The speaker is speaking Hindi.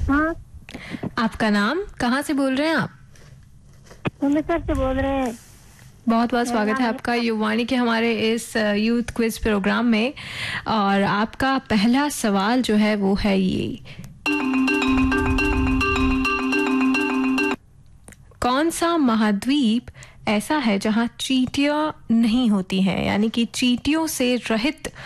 हाँ, आपका नाम, कहाँ से बोल रहे हैं आप? अमृतसर से बोल रहे हैं। बहुत बहुत मेरा स्वागत है नाम आपका युवानी के हमारे इस यूथ क्विज प्रोग्राम में। और आपका पहला सवाल जो है वो है ये, कौन सा महाद्वीप ऐसा है जहां चींटियां नहीं होती हैं, यानी कि चींटियों से रहित